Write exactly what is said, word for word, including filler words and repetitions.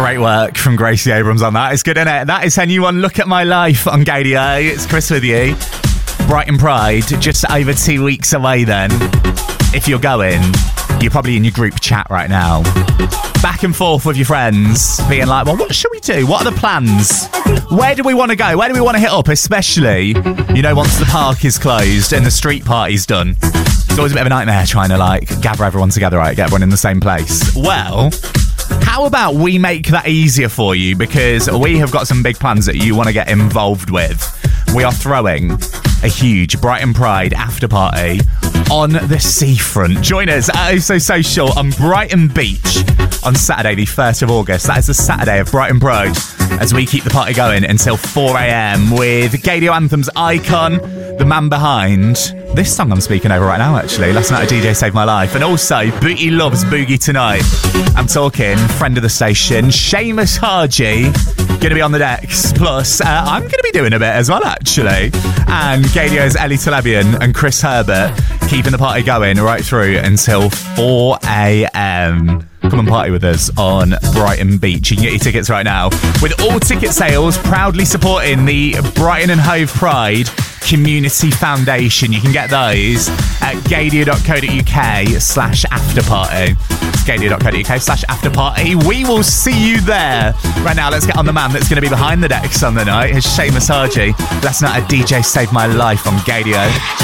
Great work from Gracie Abrams on that. It's good, isn't it? That is her new one, Look at My Life on Gadio. It's Chris with you. Brighton Pride, just over two weeks away then. If you're going, you're probably in your group chat right now. Back and forth with your friends, being like, well, what should we do? What are the plans? Where do we want to go? Where do we want to hit up? Especially, you know, once the park is closed and the street party's done. It's always a bit of a nightmare trying to, like, gather everyone together, right? Get everyone in the same place. Well, how about we make that easier for you? Because we have got some big plans that you want to get involved with. We are throwing a huge Brighton Pride after party on the seafront. Join us at Oh So Social on Brighton Beach on Saturday, the first of August. That is the Saturday of Brighton Pride, as we keep the party going until four a.m. with Gadio Anthems icon, the man behind this song I'm speaking over right now, actually. Last night a D J saved my life. And also, Booty Loves Boogie Tonight. I'm talking friend of the station, Seamus Haji, going to be on the decks. Plus, uh, I'm going to be doing a bit as well, actually. And Gadio's Ellie Telebian and Chris Herbert keeping the party going right through until four a.m. Come and party with us on Brighton Beach. You can get your tickets right now. With all ticket sales proudly supporting the Brighton and Hove Pride Community Foundation. You can get those at gadio.co.uk slash afterparty. It's gadio.co.uk slash afterparty. We will see you there. Right now, let's get on the man that's going to be behind the decks on the night. It's Seamus Haji. Last night, a D J saved my life on Gadio.